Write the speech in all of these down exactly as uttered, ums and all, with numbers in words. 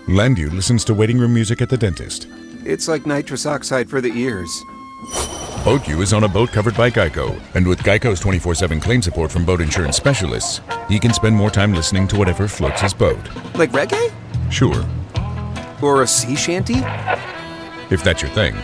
Landu listens to waiting room music at the dentist. It's like nitrous oxide for the ears. BoatU is on a boat covered by Geico, and with Geico's twenty-four seven claim support from boat insurance specialists, he can spend more time listening to whatever floats his boat. Like reggae? Sure. Or a sea shanty? If that's your thing.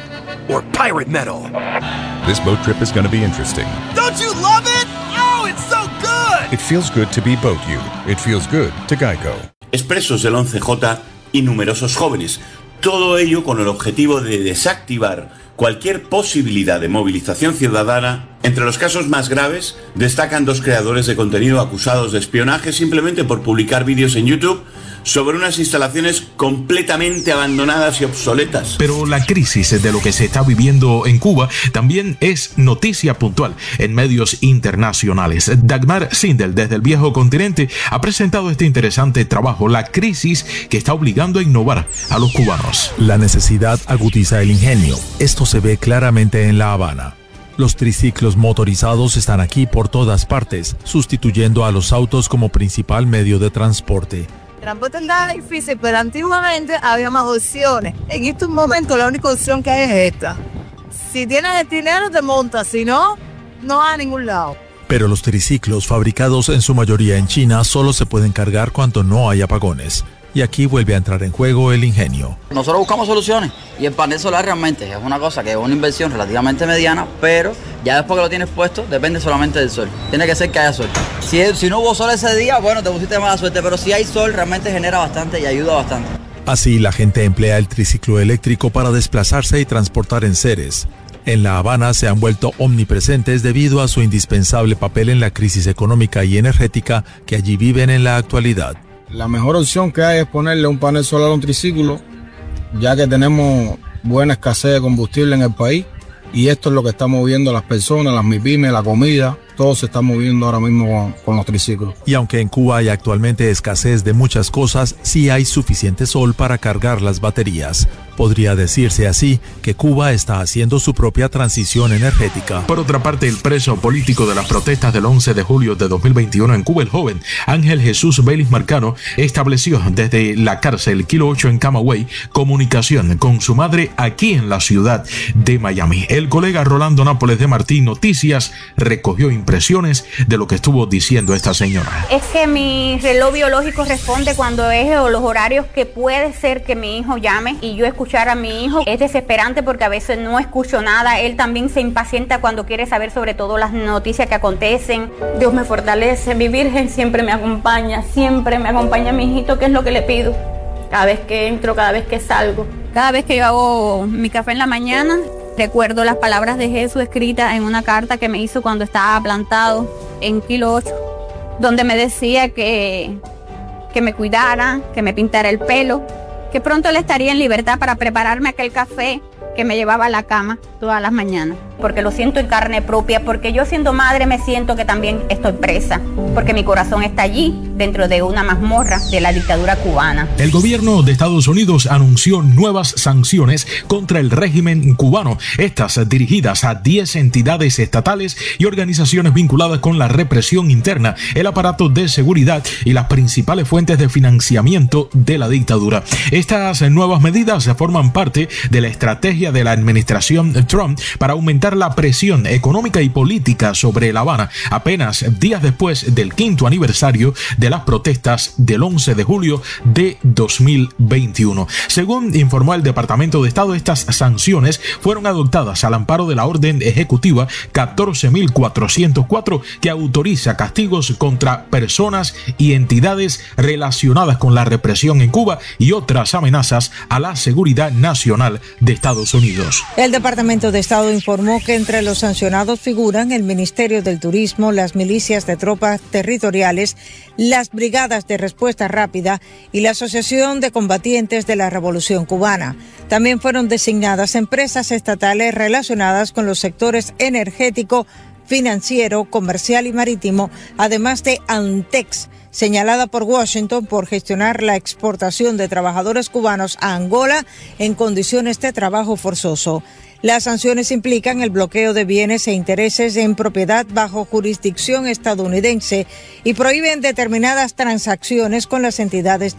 Or pirate metal? This boat trip is going to be interesting. Don't you love it? Oh, it's so good! It feels good to be BoatU. It feels good to Geico. Expresos del once J y numerosos jóvenes. Todo ello con el objetivo de desactivar cualquier posibilidad de movilización ciudadana. Entre los casos más graves destacan dos creadores de contenido acusados de espionaje simplemente por publicar vídeos en YouTube sobre unas instalaciones completamente abandonadas y obsoletas. Pero la crisis de lo que se está viviendo en Cuba también es noticia puntual en medios internacionales. Dagmar Sindel, desde el viejo continente, ha presentado este interesante trabajo, la crisis que está obligando a innovar a los cubanos. La necesidad agudiza el ingenio. Esto se ve claramente en La Habana. Los triciclos motorizados están aquí por todas partes, sustituyendo a los autos como principal medio de transporte. El transporte está difícil, pero antiguamente había más opciones. En estos momentos la única opción que hay es esta. Si tienes el dinero te montas, si no, no vas a ningún lado. Pero los triciclos, fabricados en su mayoría en China, solo se pueden cargar cuando no hay apagones. Y aquí vuelve a entrar en juego el ingenio. Nosotros buscamos soluciones y el panel solar realmente es una cosa que es una inversión relativamente mediana, pero ya después que lo tienes puesto depende solamente del sol. Tiene que ser que haya sol. Si, si no hubo sol ese día, bueno, te pusiste mala suerte, pero si hay sol realmente genera bastante y ayuda bastante. Así la gente emplea el triciclo eléctrico para desplazarse y transportar enseres. En La Habana se han vuelto omnipresentes debido a su indispensable papel en la crisis económica y energética que allí viven en la actualidad. La mejor opción que hay es ponerle un panel solar a un triciclo, ya que tenemos buena escasez de combustible en el país y esto es lo que está moviendo a las personas, las MIPYMES, la comida, todo se está moviendo ahora mismo con, con los triciclos. Y aunque en Cuba hay actualmente escasez de muchas cosas, sí hay suficiente sol para cargar las baterías. Podría decirse así que Cuba está haciendo su propia transición energética. Por otra parte, el preso político de las protestas del once de julio de dos mil veintiuno en Cuba, el joven Ángel Jesús Vélez Marcano, estableció desde la cárcel Kilo ocho en Camagüey comunicación con su madre aquí en la ciudad de Miami. El colega Rolando Nápoles de Martín Noticias recogió impresiones de lo que estuvo diciendo esta señora. Es que mi reloj biológico responde cuando es o los horarios que puede ser que mi hijo llame y yo escuchar a mi hijo. Es desesperante porque a veces no escucho nada. Él también se impacienta cuando quiere saber sobre todo las noticias que acontecen. Dios me fortalece, mi Virgen siempre me acompaña, siempre me acompaña mi hijito, que es lo que le pido. Cada vez que entro, cada vez que salgo, cada vez que yo hago mi café en la mañana, recuerdo las palabras de Jesús escritas en una carta que me hizo cuando estaba plantado en Kilo ocho, donde me decía que, que me cuidara, que me pintara el pelo, que pronto él estaría en libertad para prepararme aquel café que me llevaba a la cama todas las mañanas. Porque lo siento en carne propia, porque yo siendo madre me siento que también estoy presa, porque mi corazón está allí, dentro de una mazmorra de la dictadura cubana. El gobierno de Estados Unidos anunció nuevas sanciones contra el régimen cubano, estas dirigidas a diez entidades estatales y organizaciones vinculadas con la represión interna, el aparato de seguridad y las principales fuentes de financiamiento de la dictadura. Estas nuevas medidas forman parte de la estrategia de la administración Trump para aumentar la presión económica y política sobre La Habana, apenas días después del quinto aniversario de las protestas del once de julio de dos mil veintiuno. Según informó el Departamento de Estado, estas sanciones fueron adoptadas al amparo de la Orden Ejecutiva catorce mil cuatrocientos cuatro, que autoriza castigos contra personas y entidades relacionadas con la represión en Cuba y otras amenazas a la seguridad nacional de Estados Unidos. El Departamento de Estado informó que entre los sancionados figuran el Ministerio del Turismo, las milicias de tropas territoriales, las brigadas de respuesta rápida y la Asociación de Combatientes de la Revolución Cubana. También fueron designadas empresas estatales relacionadas con los sectores energético, financiero, comercial y marítimo, además de Antex, señalada por Washington por gestionar la exportación de trabajadores cubanos a Angola en condiciones de trabajo forzoso. Las sanciones implican el bloqueo de bienes e intereses en propiedad bajo jurisdicción estadounidense y prohíben determinadas transacciones con las entidades de